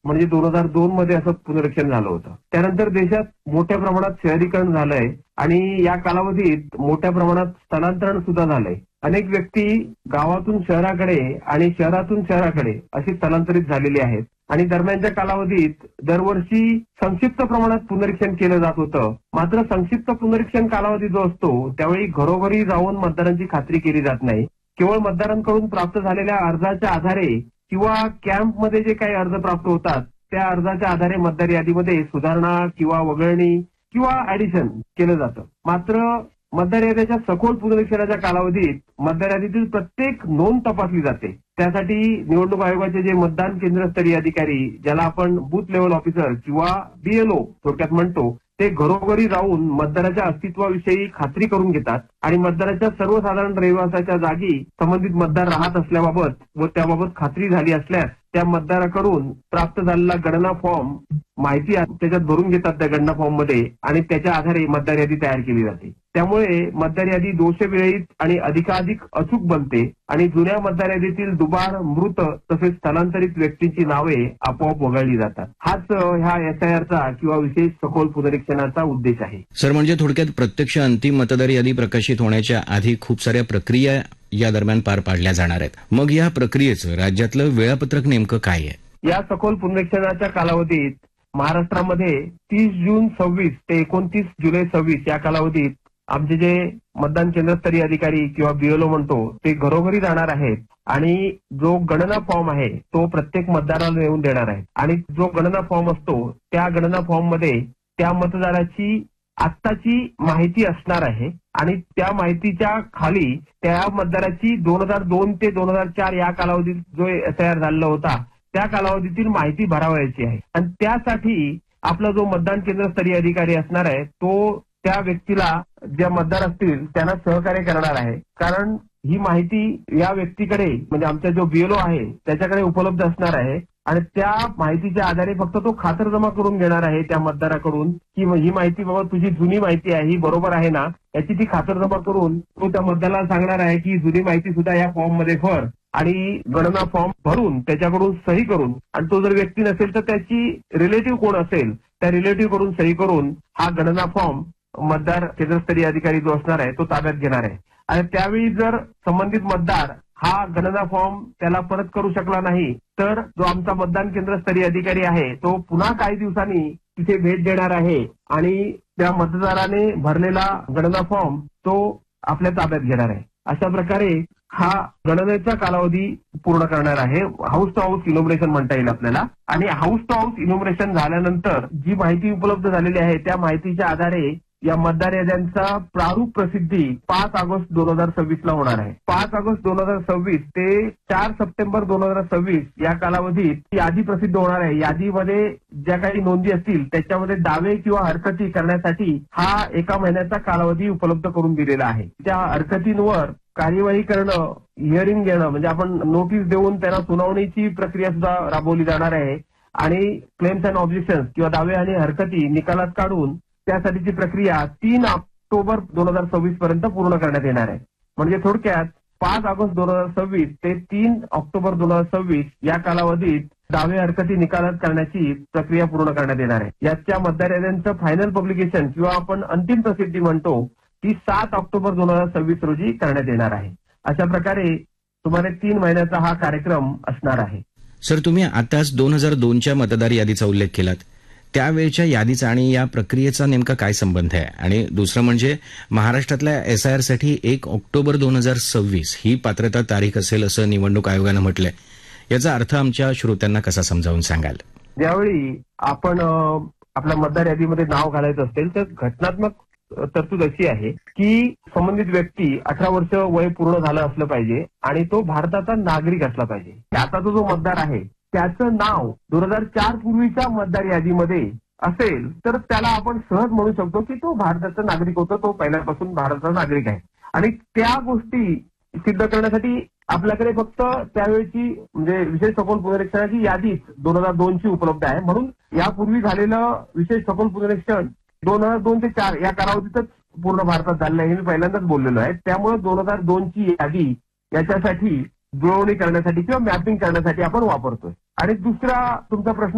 म्हणजे 2002 मध्ये असं पुनरीक्षण झालं होतं. त्यानंतर देशात मोठ्या प्रमाणात शहरीकरण झालंय आणि या कालावधीत मोठ्या प्रमाणात स्थलांतरण सुद्धा झालंय. अनेक व्यक्ती गावातून शहराकडे आणि शहरातून शहराकडे अशी स्थलांतरित झालेली आहेत आणि दरम्यानच्या कालावधीत दरवर्षी संक्षिप्त प्रमाणात पुनरीक्षण केलं जात होतं. मात्र संक्षिप्त पुनरीक्षण कालावधी जो असतो त्यावेळी घरोघरी जाऊन मतदारांची खात्री केली जात नाही. केवळ मतदारांकडून प्राप्त झालेल्या अर्जाच्या आधारे किंवा कॅम्पमध्ये जे काही अर्ज प्राप्त होतात त्या अर्जाच्या आधारे मतदार यादीमध्ये सुधारणा किंवा वगळणी किंवा ऍडिशन केलं जातं. मात्र मतदार यादीच्या सखोल पुनरीक्षणाच्या कालावधीत मतदार यादीतील प्रत्येक नोंद तपासली जाते. त्यासाठी निवडणूक आयोगाचे जे मतदान केंद्रस्तरीय अधिकारी, ज्याला आपण बूथ लेव्हल ऑफिसर किंवा BLO थोडक्यात म्हणतो, ते घरोघरी जाऊन मतदाराच्या अस्तित्वाविषयी खात्री करून घेतात आणि मतदाराच्या सर्वसाधारण रहिवासाच्या जागी संबंधित मतदार राहत असल्याबाबत व त्याबाबत खात्री झाली असल्यास त्या मतदाराकडून प्राप्त झालेला गणना फॉर्म माहिती त्याच्यात भरून घेतात त्या गणना फॉर्म मध्ये आणि त्याच्या आधारे मतदार यादी तयार केली जाते. त्यामुळे मतदार यादी दोषविरहित आणि अधिकाधिक अचूक बनते आणि जुन्या मतदार यादीतील दुबार, मृत तसेच स्थलांतरित व्यक्तींची नावे आपोआप वगळली जातात. हाच ह्या SIRचा किंवा विशेष सखोल पुनरीक्षणाचा उद्देश आहे. सर, म्हणजे थोडक्यात प्रत्यक्ष अंतिम मतदार यादी प्रकाशित होण्याच्या आधी खूप साऱ्या प्रक्रिया या दरम्यान पार पाडल्या जाणार आहेत. मग या प्रक्रियेचं राज्यातलं वेळापत्रक नेमकं काय आहे? या सखोल पुनरीक्षणाच्या कालावधीत महाराष्ट्रामध्ये 30 जून 26 ते 29 जुलै 26 या कालावधीत आमचे जे मतदान केंद्रस्तरीय अधिकारी किंवा BLO म्हणतो ते घरोघरी जाणार आहेत आणि जो गणना फॉर्म आहे तो प्रत्येक मतदाराला नेऊन देणार आहे आणि जो गणना फॉर्म असतो त्या गणना फॉर्म मध्ये त्या मतदाराची आत्ताची माहिती असणार आहे आणि त्या माहितीच्या खाली त्या मतदाराची 2002 ते 2004 या कालावधीत जो SIR झालेला होता त्या कालावधीतील माहिती भरावयाची आहे आणि त्यासाठी आपला जो मतदान केंद्रस्तरीय अधिकारी असणार आहे तो त्या व्यक्तीला, ज्या मतदार असतील त्यांना सहकार्य करणार आहे. कारण ही माहिती या व्यक्तीकडे म्हणजे आमचा जो BLO आहे त्याच्याकडे उपलब्ध असणार आहे आणि त्या माहितीच्या आधारे फक्त तो खातरजमा करून घेणार आहे त्या मतदाराकडून की ही माहिती बाबा तुझी जुनी माहिती आहे ही बरोबर आहे ना, याची ती खातरजमा करून तो त्या मतदाराला सांगणार आहे की जुनी माहिती सुद्धा या फॉर्म मध्ये भर आणि गणना फॉर्म भरून त्याच्याकडून सही करून आणि तो जर व्यक्ती नसेल तर त्याची रिलेटिव्ह कोण असेल त्या रिलेटिव्ह कडून सही करून हा गणना फॉर्म मतदार केंद्रस्तरीय अधिकारी जो असणार आहे तो ताब्यात घेणार आहे आणि त्यावेळी जर संबंधित मतदार हा गणना फॉर्म त्याला परत करू शकला नाही तर जो आमचा मतदान केंद्रस्तरीय अधिकारी आहे तो पुन्हा काही दिवसांनी तिथे भेट देणार आहे आणि त्या मतदाराने भरलेला गणना फॉर्म तो आपल्या ताब्यात घेणार आहे. अशा प्रकारे हा गणनेचा कालावधी पूर्ण करणार आहे. हाऊस टू हाऊस इनोमिनेशन म्हणता येईल आपल्याला आणि हाऊस टू हाऊस इनोमिनेशन झाल्यानंतर जी माहिती उपलब्ध झालेली आहे त्या माहितीच्या आधारे या मतदार याद्यांचा प्रारूप प्रसिद्धी 5 ऑगस्ट 2026 ला होणार आहे. 5 ऑगस्ट 2026 ते 4 सप्टेंबर 2026 या कालावधीत यादी प्रसिद्ध होणार आहे. यादीमध्ये ज्या काही नोंदी असतील त्याच्यामध्ये दावे किंवा हरकती करण्यासाठी हा एका महिन्याचा कालावधी उपलब्ध करून दिलेला आहे. त्या हरकतींवर कार्यवाही करणं, हिअरिंग घेणं म्हणजे आपण नोटीस देऊन त्यांना सुनावणीची प्रक्रिया सुद्धा राबवली जाणार आहे आणि क्लेम्स अँड ऑब्जेक्शन्स किंवा दावे आणि हरकती निकालात काढून त्यासाठीची प्रक्रिया 3 ऑक्टोबर 2026 पर्यंत पूर्ण करण्यात येणार आहे. म्हणजे थोडक्यात 5 ऑगस्ट 2026 ते 3 ऑक्टोबर 2026 या कालावधीत दावे हरकती निकालात करण्याची प्रक्रिया पूर्ण करण्यात येणार आहे. याच्या मतदार याद्यांचं फायनल पब्लिकेशन किंवा आपण अंतिम प्रसिद्धी म्हणतो ती 7 ऑक्टोबर 2026 रोजी करण्यात येणार आहे. अशा प्रकारे सुमारे 3 महिन्याचा हा कार्यक्रम असणार आहे. सर, तुम्ही आताच 2002च्या मतदार यादीचा उल्लेख केलात. त्यावेळच्या यादीचा आणि या प्रक्रियेचा नेमका काय संबंध आहे? आणि दुसरं म्हणजे महाराष्ट्रातल्या SIR साठी 1 ऑक्टोबर 2026 ही पात्रता तारीख असेल असं निवडणूक आयोगानं म्हटलंय. याचा अर्थ आमच्या श्रोत्यांना कसा समजावून सांगाल? ज्यावेळी आपण आपल्या मतदार यादीमध्ये नाव घालायचं असेल तर घटनात्मक तरतूद अशी आहे की संबंधित व्यक्ती 18 वर्ष वय पूर्ण झालं असलं पाहिजे आणि तो भारताचा नागरिक असला पाहिजे. आता जो मतदार आहे त्याचं नाव 2004 पूर्वीच्या मतदार यादीमध्ये असेल तर त्याला आपण सहज म्हणू शकतो की तो भारताचा नागरिक होता, तो पहिल्यापासून भारताचा नागरिक आहे. आणि त्या गोष्टी सिद्ध करण्यासाठी आपल्याकडे फक्त त्यावेळची म्हणजे विशेष सखोल पुनरीक्षणाची यादीच 2002 ची उपलब्ध आहे. म्हणून यापूर्वी झालेलं विशेष सखोल पुनरीक्षण 2002 ते 4 या कालावधीतच पूर्ण भारतात झालेलं आहे हे मी पहिल्यांदाच बोललेलो आहे. त्यामुळे 2002 ची यादी याच्यासाठी जुळवणी करण्यासाठी किंवा मॅपिंग करण्यासाठी आपण वापरतोय. आणि दुसरा तुमचा प्रश्न